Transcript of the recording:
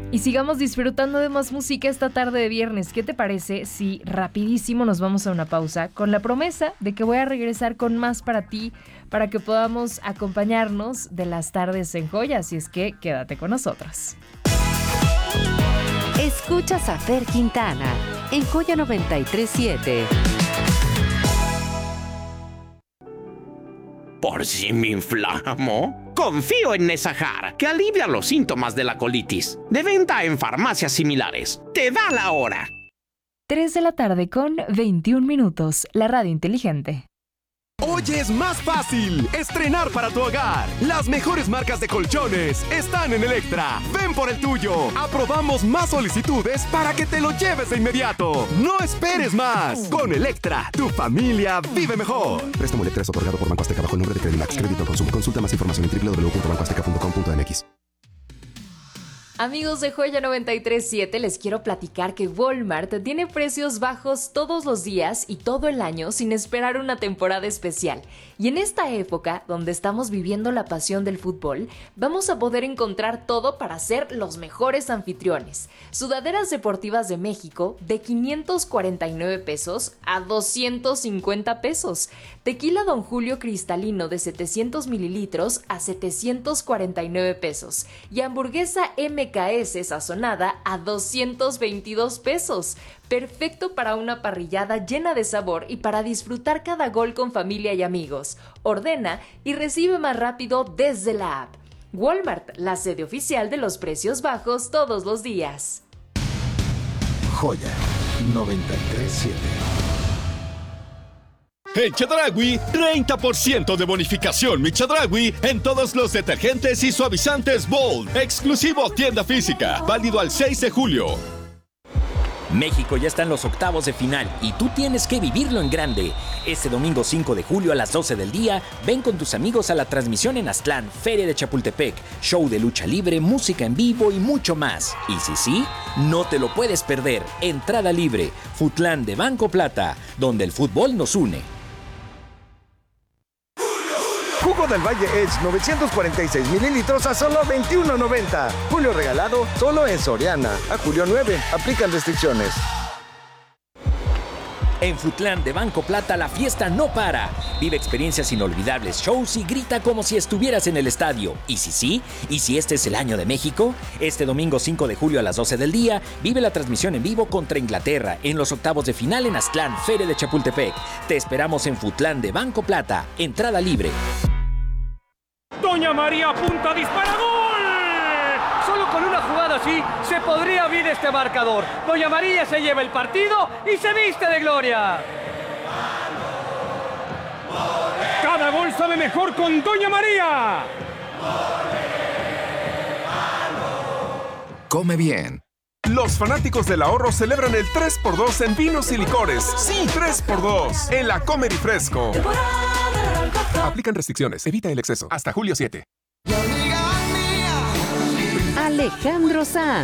Y sigamos disfrutando de más música esta tarde de viernes. ¿Qué te parece si rapidísimo nos vamos a una pausa con la promesa de que voy a regresar con más para ti, para que podamos acompañarnos de las tardes en Joya? Así es que quédate con nosotros. Escuchas a Fer Quintana en Joya 93.7. ¿Por si me inflamo? Confío en Nesajar, que alivia los síntomas de la colitis. De venta en farmacias similares. Te da la hora. 3 de la tarde con 21 minutos. La radio inteligente. Hoy es más fácil estrenar para tu hogar. Las mejores marcas de colchones están en Electra. Ven por el tuyo. Aprobamos más solicitudes para que te lo lleves de inmediato. No esperes más. Con Electra, tu familia vive mejor. Préstamo Electra es otorgado por Banco Azteca bajo el nombre de Credimax. Crédito al consumo. Consulta más información en www.bancoazteca.com.mx. Amigos de Joya 93.7, les quiero platicar que Walmart tiene precios bajos todos los días y todo el año sin esperar una temporada especial. Y en esta época, donde estamos viviendo la pasión del fútbol, vamos a poder encontrar todo para ser los mejores anfitriones. Sudaderas deportivas de México de 549 pesos a 250 pesos. Tequila Don Julio cristalino de 700 mililitros a 749 pesos. Y hamburguesa MKS sazonada a 222 pesos. Perfecto para una parrillada llena de sabor y para disfrutar cada gol con familia y amigos. Ordena y recibe más rápido desde la app. Walmart, la sede oficial de los precios bajos todos los días. Joya 93.7. En Chedraui, 30% de bonificación mi Chedraui en todos los detergentes y suavizantes Bold. Exclusivo tienda física, válido al 6 de julio. México ya está en los octavos de final y tú tienes que vivirlo en grande. Este domingo 5 de julio a las 12 del día, ven con tus amigos a la transmisión en Aztlán, Feria de Chapultepec, show de lucha libre, música en vivo y mucho más. Y si sí, no te lo puedes perder. Entrada libre, Futlán de Banco Plata, donde el fútbol nos une. Jugo del Valle Edge 946 mililitros a solo $21.90. Julio regalado solo en Soriana. A julio 9. Aplican restricciones. En Futlán de Banco Plata la fiesta no para. Vive experiencias inolvidables, shows y grita como si estuvieras en el estadio. ¿Y si sí? ¿Y si este es el año de México? Este domingo 5 de julio a las 12 del día, vive la transmisión en vivo contra Inglaterra en los octavos de final en Aztlán, Feria de Chapultepec. Te esperamos en Futlán de Banco Plata. Entrada libre. Doña María apunta, dispara, ¡gol! Solo con una jugada así se podría abrir este marcador. Doña María se lleva el partido y se viste de gloria. Cada gol sabe mejor con Doña María. Come bien. Los fanáticos del ahorro celebran el 3x2 en vinos y licores. Sí, 3x2 en la Comer y Fresco. Aplican restricciones. Evita el exceso. Hasta julio 7. Alejandro Sanz